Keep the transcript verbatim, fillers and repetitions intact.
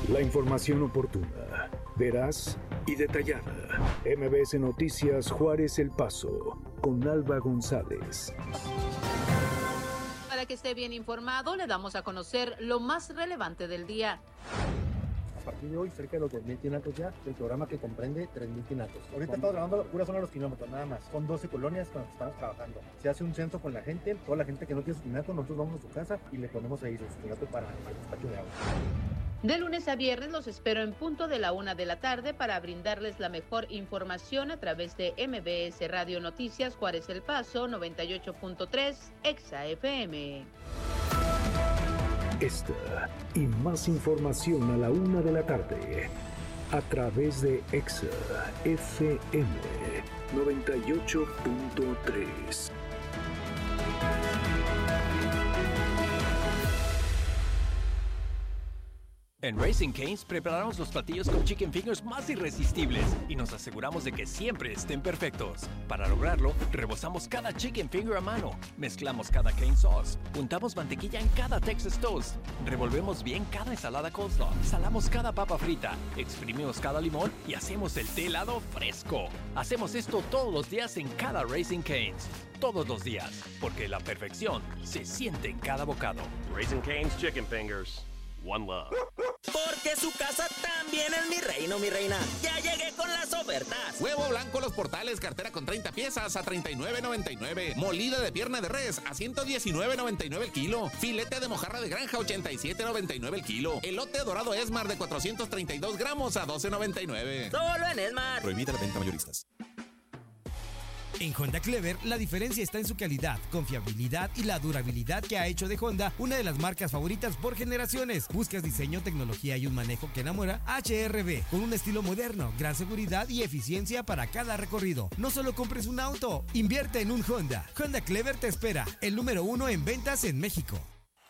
La información oportuna, veraz y detallada. M B S Noticias Juárez El Paso, con Alba González. Para que esté bien informado, le damos a conocer lo más relevante del día. A partir de hoy, cerca de los dos mil tinatos ya, del programa que comprende tres mil tinatos. Ahorita estamos trabajando pura zona de los kilómetros, nada más. Son doce colonias con las que estamos trabajando. Se hace un censo con la gente, toda la gente que no tiene su tinato, nosotros vamos a su casa y le ponemos ahí su tinato para, para el despacho de agua. De lunes a viernes los espero en punto de la una de la tarde para brindarles la mejor información a través de M B S Radio Noticias Juárez El Paso noventa y ocho punto tres Exa F M. Esta y más información a la una de la tarde a través de Exa F M noventa y ocho punto tres. En Raising Cane's preparamos los platillos con chicken fingers más irresistibles y nos aseguramos de que siempre estén perfectos. Para lograrlo, rebozamos cada chicken finger a mano, mezclamos cada cane sauce, untamos mantequilla en cada Texas toast, revolvemos bien cada ensalada coleslaw, salamos cada papa frita, exprimimos cada limón y hacemos el té helado fresco. Hacemos esto todos los días en cada Raising Cane's. Todos los días, porque la perfección se siente en cada bocado. Raising Cane's Chicken Fingers. One love. Porque su casa también es mi reino, mi reina. Ya llegué con las ofertas. Huevo blanco Los Portales, cartera con treinta piezas a treinta y nueve noventa y nueve. Molida de pierna de res a ciento diecinueve noventa y nueve el kilo. Filete de mojarra de granja ochenta y siete noventa y nueve el kilo. Elote dorado Esmar de cuatrocientos treinta y dos gramos a doce noventa y nueve. Solo en Esmar. Prohibida la venta mayoristas. En Honda Clever, la diferencia está en su calidad, confiabilidad y la durabilidad que ha hecho de Honda una de las marcas favoritas por generaciones. ¿Buscas diseño, tecnología y un manejo que enamora? H R B, con un estilo moderno, gran seguridad y eficiencia para cada recorrido. No solo compres un auto, invierte en un Honda. Honda Clever te espera, el número uno en ventas en México.